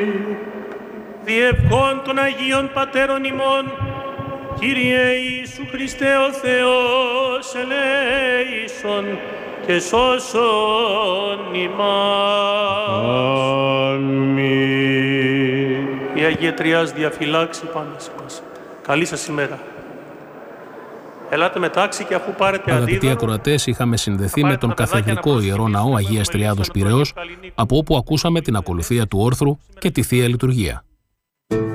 Διευχών των Αγίων Πατέρων ημών, Κύριε Ιησού Χριστέ ο Θεός, ελέησον και σώσον ημάς. Αμήν. Η Αγία Τριάς διαφυλάξει πάντα σε μας. Καλή σας ημέρα. Ελάτε με τάξη και αφού πάρετε Αγαπητοί αντίδωρο... ακροατές, είχαμε συνδεθεί με τον καθεδρικό Ιερό Ναό Αγίας Τριάδος Πειραιώς, από όπου ακούσαμε την ακολουθία του όρθρου και τη Θεία Λειτουργία.